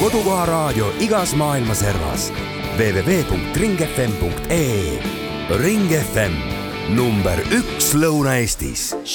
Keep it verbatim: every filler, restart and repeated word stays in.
kodukoha raadio igas maailma servas. w w w punkt ring f m punkt e e. Ring F M, number üks Lõuna-Eestis.